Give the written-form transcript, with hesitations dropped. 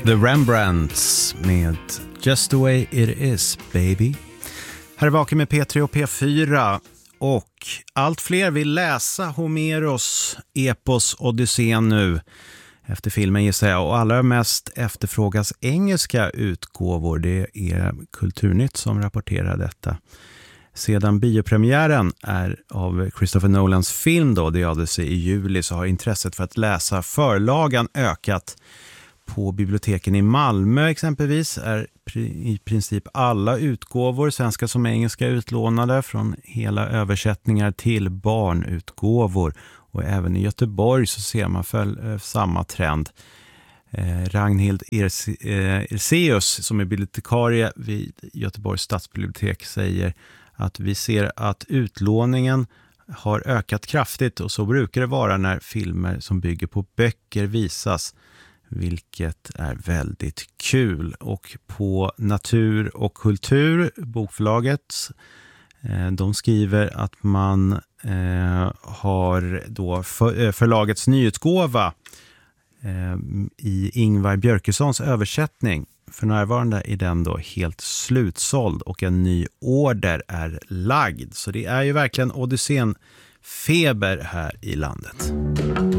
The Rembrandts med Just the way it is, baby. Här är Vaken med P3 och P4 och allt fler vill läsa Homeros epos Odysseen nu efter filmen gissar jag, och allra mest efterfrågas engelska utgåvor. Det är Kulturnytt som rapporterar detta. Sedan biopremiären är av Christopher Nolans film då, The Odyssey i juli, så har intresset för att läsa förlagan ökat. På biblioteken i Malmö exempelvis är i princip alla utgåvor, svenska som engelska, utlånade från hela översättningar till barnutgåvor. Och även i Göteborg så ser man samma trend. Ragnhild Erseus som är bibliotekarie vid Göteborgs stadsbibliotek säger att vi ser att utlåningen har ökat kraftigt, och så brukar det vara när filmer som bygger på böcker visas, vilket är väldigt kul. Och på Natur och kultur, bokförlaget, de skriver att man har då förlagets nyutgåva i Ingvar Björkessons översättning. För närvarande är den då helt slutsåld och en ny order är lagd. Så det är ju verkligen Odysseen feber här i landet.